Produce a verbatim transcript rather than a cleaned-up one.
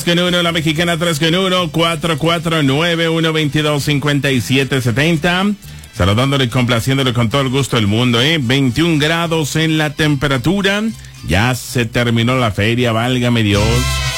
con uno, la mexicana tres con uno, cuatro cuatro nueve, uno veintidós, cincuenta y siete setenta. Saludándole y complaciéndole con todo el gusto del mundo, ¿eh? veintiún grados en la temperatura. Ya se terminó la feria, válgame Dios.